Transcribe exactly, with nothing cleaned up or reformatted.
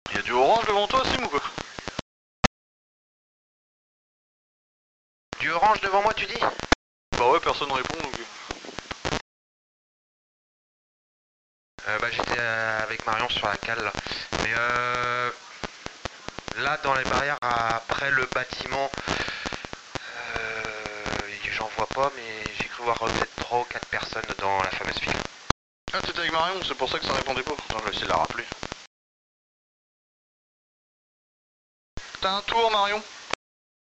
Y'a du orange devant toi, Sim, ou quoi? Du orange devant moi, tu dis? Bah ouais, personne répond donc. Euh, bah j'étais euh, avec Marion sur la cale là. Mais euh, là dans les barrières après le bâtiment, euh, j'en vois pas mais j'ai cru voir peut-être trois ou quatre personnes dans la fameuse file. Ah, t'étais avec Marion, c'est pour ça que ça répondait pas. Attends, je vais essayer de la rappeler. T'as un tour, Marion?